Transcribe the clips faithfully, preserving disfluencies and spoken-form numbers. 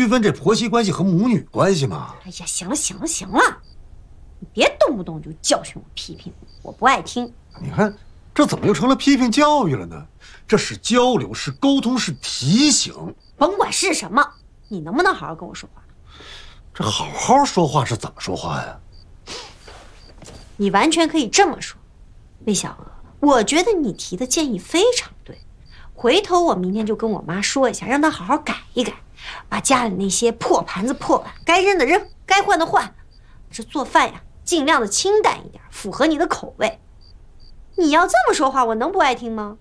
分这婆媳关系和母女关系吗？ 哎呀，行了行了行了，你别动不动就教训我、批评我，我不爱听。 你看，这怎么又成了批评教育了呢？这是交流，是沟通，是提醒。 甭管是什么，你能不能好好跟我说话？ 这好好说话是怎么说话呀？ 你完全可以这么说，魏小娥，我觉得你提的建议非常对，回头我明天就跟我妈说一下，让她好好改一改，把家里那些破盘子破碗该扔的扔，该换的换。这做饭呀，尽量的清淡一点，符合你的口味。你要这么说话，我能不爱听吗？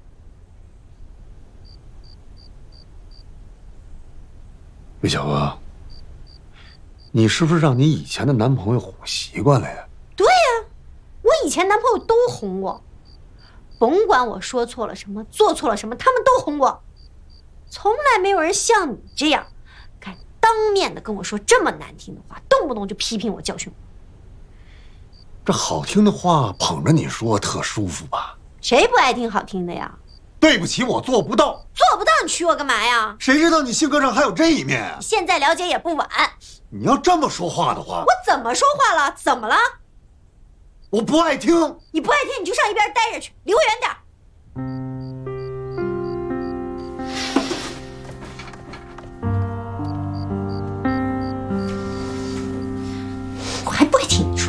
魏小娥，你是不是让你以前的男朋友哄习惯了呀？ 对呀，我以前男朋友都哄我，甭管我说错了什么，做错了什么，他们都哄我。从来没有人像你这样，敢当面的跟我说这么难听的话，动不动就批评我、教训我。 这好听的话捧着你说，特舒服吧？ 谁不爱听好听的呀？ 对不起，我做不到。 做不到你娶我干嘛呀？ 谁知道你性格上还有这一面啊？ 现在了解也不晚。 你要这么说话的话， 我怎么说话了？怎么了？ 我不爱听。 你不爱听，你就上一边待着去，离我远点。